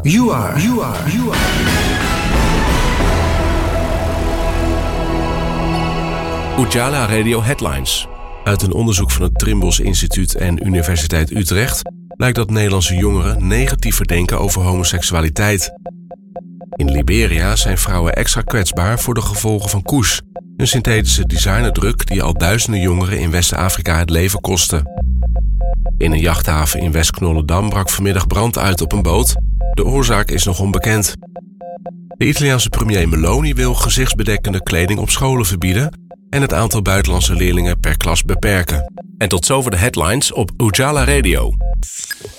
You are. Ujala Radio Headlines. Uit een onderzoek van het Trimbos Instituut en Universiteit Utrecht blijkt dat Nederlandse jongeren negatiever denken over homoseksualiteit. In Liberia zijn vrouwen extra kwetsbaar voor de gevolgen van Kush, een synthetische designerdrug die al duizenden jongeren in West-Afrika het leven kostte. In een jachthaven in West-Knollendam brak vanmiddag brand uit op een boot. De oorzaak is nog onbekend. De Italiaanse premier Meloni wil gezichtsbedekkende kleding op scholen verbieden en het aantal buitenlandse leerlingen per klas beperken. En tot zover de headlines op Ujala Radio.